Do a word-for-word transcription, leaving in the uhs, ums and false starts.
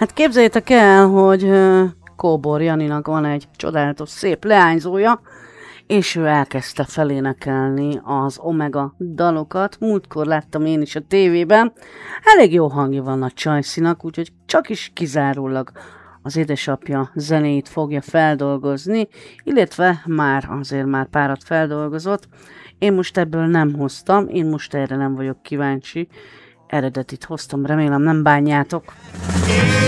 Hát képzeljétek el, hogy ö, Kóbor Janinak van egy csodálatos szép leányzója, és ő elkezdte felénekelni az Omega dalokat. Múltkor láttam én is a tévében. Elég jó hangja van a Csajszinak, úgyhogy csak is kizárólag az édesapja zenéit fogja feldolgozni, illetve már azért már párat feldolgozott. Én most ebből nem hoztam, én most erre nem vagyok kíváncsi. Eredetit hoztam, remélem nem bánjátok.